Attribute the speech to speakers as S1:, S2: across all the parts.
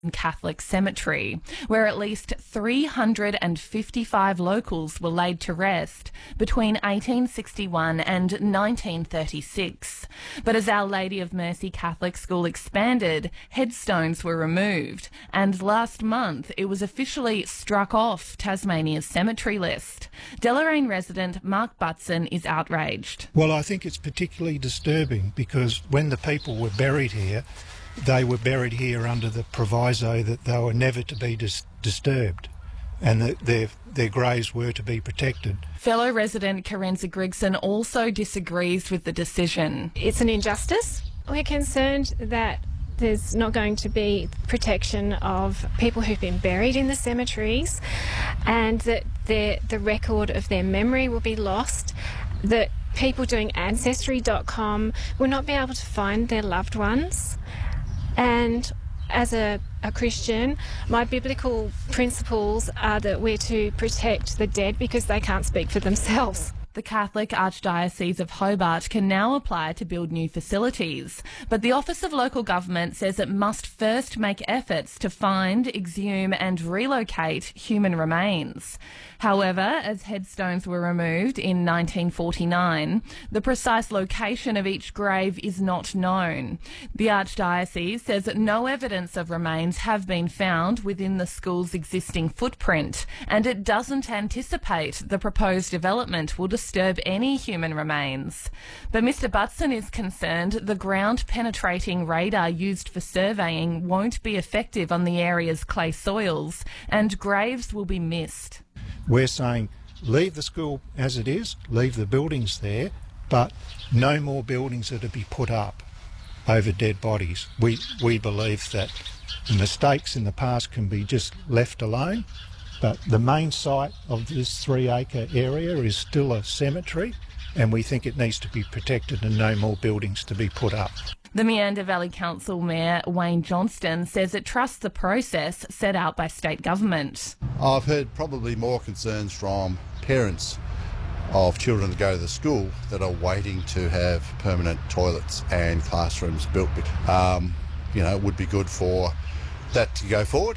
S1: Catholic Cemetery, where at least 355 locals were laid to rest between 1861 and 1936. But as Our Lady of Mercy Catholic School expanded, headstones were removed, and last month it was officially struck off Tasmania's cemetery list. Deloraine resident Mark Butson is outraged.
S2: Well, I think it's particularly disturbing because when the people were buried here, they were buried here under the proviso that they were never to be disturbed and that their graves were to be protected.
S1: Fellow resident Karenza Grigson also disagrees with the decision.
S3: It's an injustice. We're concerned that there's not going to be protection of people who've been buried in the cemeteries and that the record of their memory will be lost, that people doing Ancestry.com will not be able to find their loved ones. And as a Christian, my biblical principles are that we're to protect the dead because they can't speak for themselves.
S1: The Catholic Archdiocese of Hobart can now apply to build new facilities, but the Office of Local Government says it must first make efforts to find, exhume and relocate human remains. However, as headstones were removed in 1949, the precise location of each grave is not known. The Archdiocese says that no evidence of remains have been found within the school's existing footprint, and it doesn't anticipate the proposed development will disturb any human remains. But Mr Butson is concerned the ground-penetrating radar used for surveying won't be effective on the area's clay soils, and graves will be missed.
S2: We're saying leave the school as it is, leave the buildings there, but no more buildings are to be put up over dead bodies. We believe that the mistakes in the past can be just left alone, but the main site of this 3-acre area is still a cemetery, and we think it needs to be protected and no more buildings to be put up.
S1: The Meander Valley Council Mayor Wayne Johnston says it trusts the process set out by state government.
S4: I've heard probably more concerns from parents of children that go to the school that are waiting to have permanent toilets and classrooms built. It would be good for that to go forward.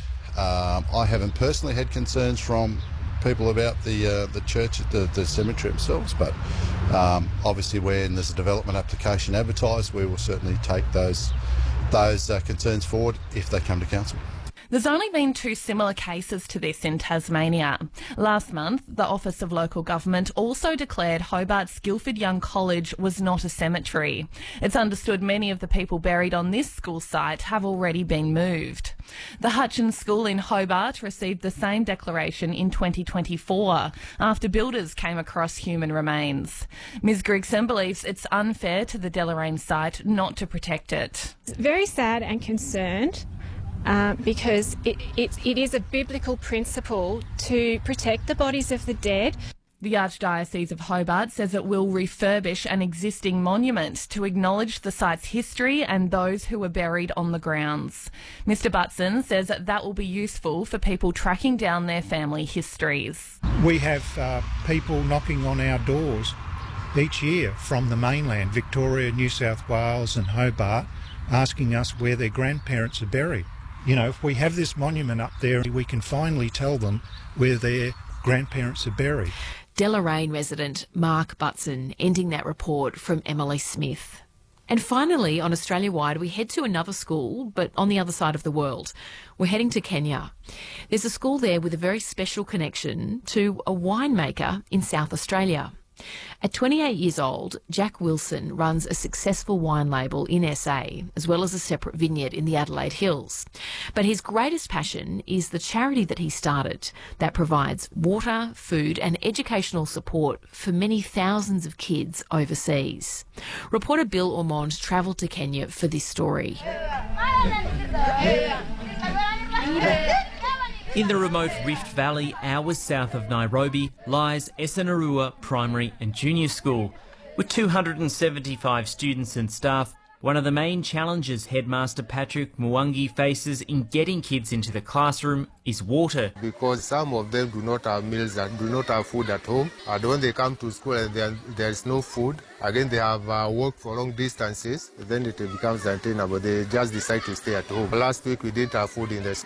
S4: I haven't personally had concerns from people about the church, the cemetery themselves, but obviously when there's a development application advertised, we will certainly take those concerns forward if they come to council.
S1: There's only been 2 similar cases to this in Tasmania. Last month, the Office of Local Government also declared Hobart's Guildford Young College was not a cemetery. It's understood many of the people buried on this school site have already been moved. The Hutchins School in Hobart received the same declaration in 2024 after builders came across human remains. Ms Grigson believes it's unfair to the Deloraine site not to protect it.
S3: Very sad and concerned. Because it is a biblical principle to protect the bodies of the dead.
S1: The Archdiocese of Hobart says it will refurbish an existing monument to acknowledge the site's history and those who were buried on the grounds. Mr Butson says that will be useful for people tracking down their family histories.
S2: We have people knocking on our doors each year from the mainland, Victoria, New South Wales and Hobart, asking us where their grandparents are buried. If we have this monument up there, we can finally tell them where their grandparents are buried.
S5: Deloraine resident Mark Butson ending that report from Emily Smith. And finally, on Australia-wide, we head to another school, but on the other side of the world. We're heading to Kenya. There's a school there with a very special connection to a winemaker in South Australia. At 28 years old, Jack Wilson runs a successful wine label in SA, as well as a separate vineyard in the Adelaide Hills. But his greatest passion is the charity that he started that provides water, food and educational support for many thousands of kids overseas. Reporter Bill Ormond travelled to Kenya for this story.
S6: In the remote Rift Valley, hours south of Nairobi, lies Esenarua Primary and Junior School. With 275 students and staff, One of the main challenges Headmaster Patrick Mwangi faces in getting kids into the classroom is water.
S7: Because some of them do not have meals and do not have food at home. And when they come to school and there is no food, again they have walked for long distances, then it becomes untenable. They just decide to stay at home. Last week we didn't have food in the school.